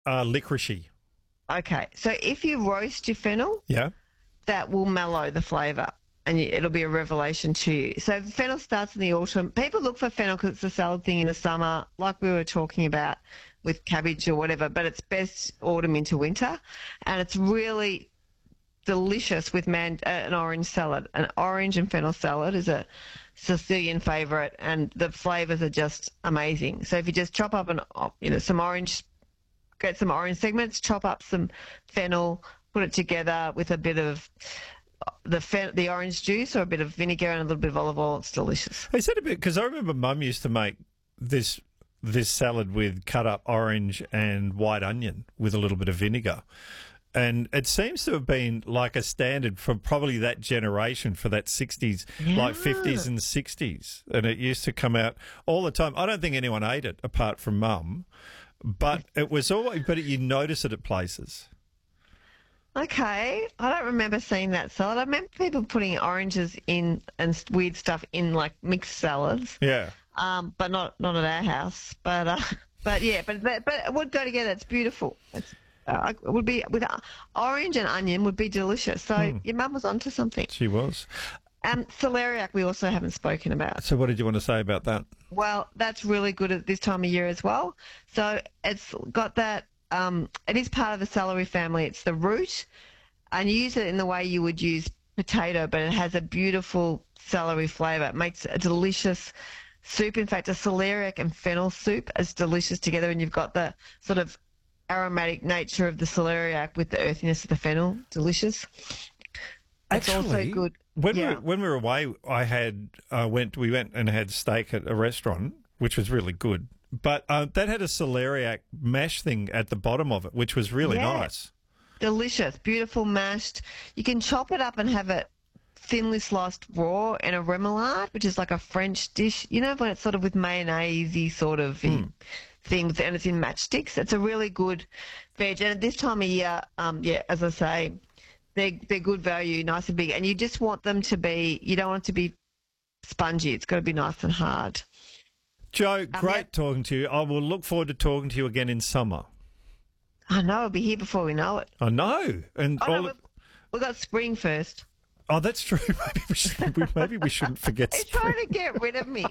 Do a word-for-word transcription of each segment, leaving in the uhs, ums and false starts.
uh, licoricey. Okay, so if you roast your fennel, Yeah. that will mellow the flavour and you, it'll be a revelation to you. So fennel starts in the autumn. People look for fennel because it's a salad thing in the summer, like we were talking about with cabbage or whatever, but it's best autumn into winter. And it's really delicious with man, uh, an orange salad. An orange and fennel salad is a Sicilian favourite, and the flavours are just amazing. So if you just chop up an, you know, some orange, get some orange segments, chop up some fennel, put it together with a bit of the fen- the orange juice or a bit of vinegar and a little bit of olive oil. It's delicious. Is that a bit? Because I remember Mum used to make this this salad with cut up orange and white onion with a little bit of vinegar. And it seems to have been like a standard for probably that generation, for that sixties, Yeah. like fifties and sixties. And it used to come out all the time. I don't think anyone ate it apart from Mum, but it was always, but you notice it at places. Okay, I don't remember seeing that salad. I remember people putting oranges in and s- weird stuff in like mixed salads, Yeah. um, but not not at our house. But uh, but yeah, but but but it would go together. It's beautiful. It's uh, it would be with uh, orange and onion would be delicious. So your mum was onto something. She was. Um, celeriac we also haven't spoken about. So what did you want to say about that? Well, that's really good at this time of year as well. So it's got that. Um, it is part of the celery family. It's the root, and you use it in the way you would use potato, but it has a beautiful celery flavour. It makes a delicious soup. In fact, a celeriac and fennel soup is delicious together, and you've got the sort of aromatic nature of the celeriac with the earthiness of the fennel. Delicious. It's also Actually, good. When Yeah. we when we were away, I had uh, went we went and had steak at a restaurant, which was really good. But uh, that had a celeriac mash thing at the bottom of it, which was really Yeah. nice. Delicious, beautiful mashed. You can chop it up and have it thinly sliced raw in a remoulade, which is like a French dish. You know, when it's sort of with mayonnaise sort of thing, and it's in matchsticks. It's a really good veg. And at this time of year, um, yeah, as I say, they're, they're good value, nice and big. And you just want them to be, you don't want it to be spongy. It's got to be nice and hard. Joe, great yeah. talking to you. I will look forward to talking to you again in summer. I know, it'll be here before we know it. I know, and Oh, no, all we've, we've got spring first. oh, that's true. Maybe we should, we, maybe we shouldn't forget He's spring. trying to get rid of me.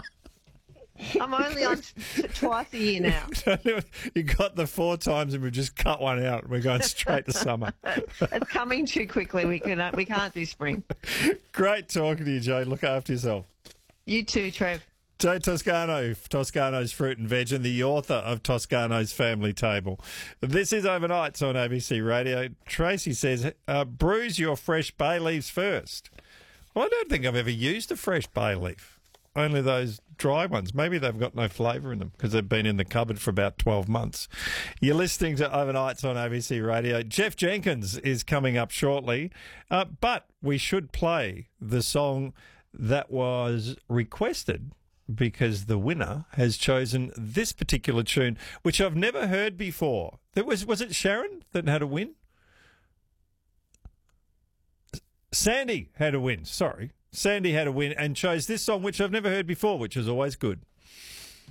I'm only on t- twice a year now. You got the four times, and we've just cut one out. We're going straight to summer. It's coming too quickly. We can we can't do spring. Great talking to you, Joe. Look after yourself. You too, Trev. Joe Toscano, Toscano's Fruit and Veg, and the author of Toscano's Family Table. This is Overnights on A B C Radio. Tracy says, uh, bruise your fresh bay leaves first. Well, I don't think I've ever used a fresh bay leaf, only those dry ones. Maybe they've got no flavour in them because they've been in the cupboard for about twelve months. You're listening to Overnights on A B C Radio. Jeff Jenkins is coming up shortly, uh, but we should play the song that was requested because the winner has chosen this particular tune, which I've never heard before. There was was it Sharon that had a win? Sandy had a win, sorry. Sandy had a win and chose this song, which I've never heard before, which is always good.